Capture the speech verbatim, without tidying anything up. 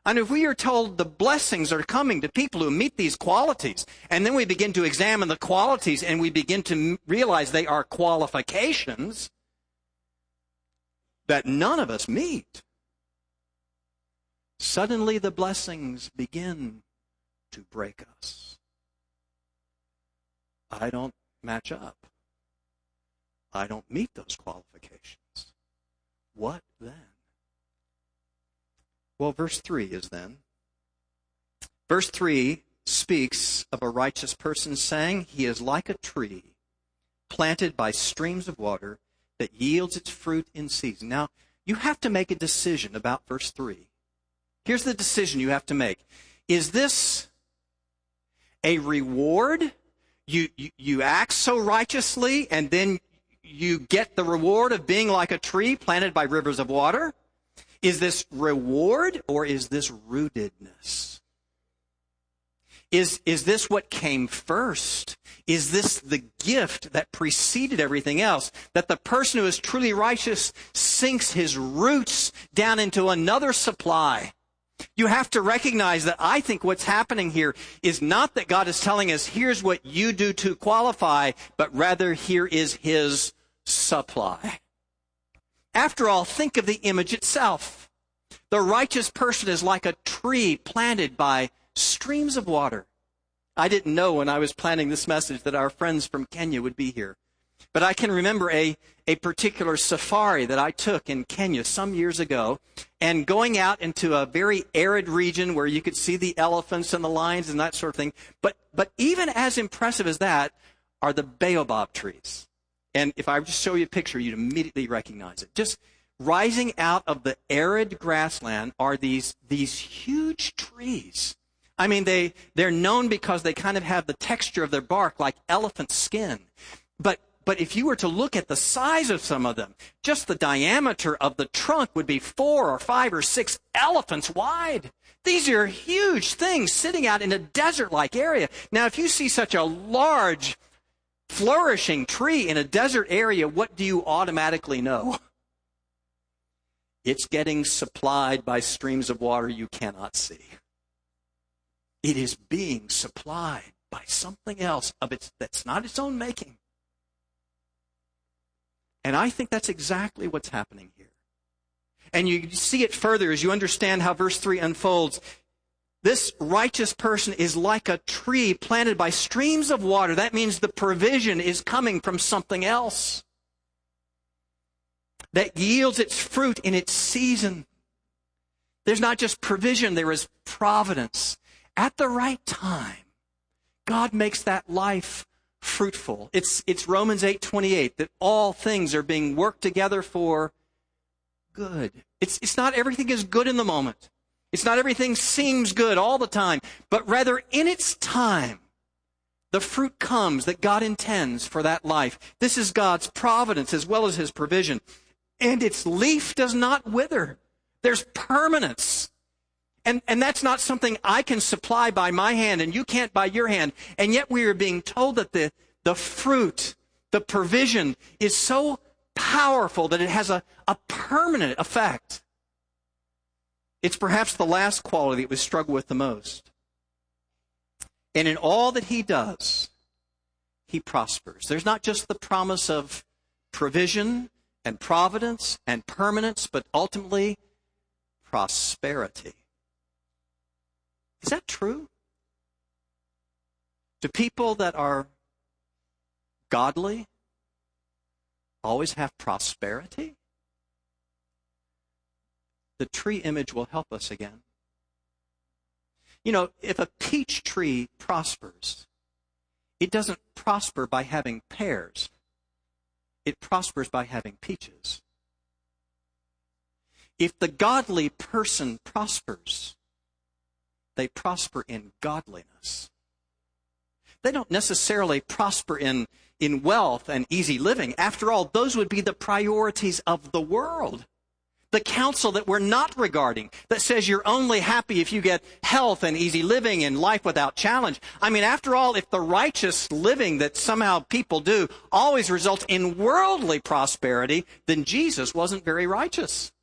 And if we are told the blessings are coming to people who meet these qualities, and then we begin to examine the qualities and we begin to realize they are qualifications that none of us meet, suddenly the blessings begin to break us. I don't match up. I don't meet those qualifications. What then? Well, verse three is then. Verse three speaks of a righteous person saying, he is like a tree planted by streams of water that yields its fruit in season. Now, you have to make a decision about verse three. Here's the decision you have to make. Is this a reward? You, you, you act so righteously, and then you get the reward of being like a tree planted by rivers of water? Is this reward, or is this rootedness? Is, is this what came first? Is this the gift that preceded everything else? That the person who is truly righteous sinks his roots down into another supply. You have to recognize that I think what's happening here is not that God is telling us, here's what you do to qualify, but rather here is his supply. After all, think of the image itself. The righteous person is like a tree planted by streams of water. I didn't know when I was planning this message that our friends from Kenya would be here. But I can remember a, a particular safari that I took in Kenya some years ago, and going out into a very arid region where you could see the elephants and the lions and that sort of thing. But, but even as impressive as that are the baobab trees. And if I just show you a picture, you'd immediately recognize it. Just rising out of the arid grassland are these, these huge trees. I mean, they, they're known because they kind of have the texture of their bark like elephant skin. But, but if you were to look at the size of some of them, just the diameter of the trunk would be four or five or six elephants wide. These are huge things sitting out in a desert-like area. Now, if you see such a large, flourishing tree in a desert area, what do you automatically know? It's getting supplied by streams of water you cannot see. It is being supplied by something else of its that's not its own making. And I think that's exactly what's happening here. And you see it further as you understand how verse three unfolds. This righteous person is like a tree planted by streams of water. That means the provision is coming from something else that yields its fruit in its season. There's not just provision, there is providence. At the right time, God makes that life fruitful. It's, it's Romans eight twenty-eight, that all things are being worked together for good. It's, it's not everything is good in the moment. It's not everything seems good all the time, but rather in its time, the fruit comes that God intends for that life. This is God's providence as well as his provision. And its leaf does not wither. There's permanence. And, and that's not something I can supply by my hand and you can't by your hand. And yet we are being told that the, the fruit, the provision is so powerful that it has a, a permanent effect. It's perhaps the last quality that we struggle with the most. And in all that he does, he prospers. There's not just the promise of provision and providence and permanence, but ultimately prosperity. Is that true? Do people that are godly always have prosperity? The tree image will help us again. You know, if a peach tree prospers, it doesn't prosper by having pears. It prospers by having peaches. If the godly person prospers, they prosper in godliness. They don't necessarily prosper in, in wealth and easy living. After all, those would be the priorities of the world. The counsel that we're not regarding, that says you're only happy if you get health and easy living and life without challenge. I mean, after all, if the righteous living that somehow people do always results in worldly prosperity, then Jesus wasn't very righteous.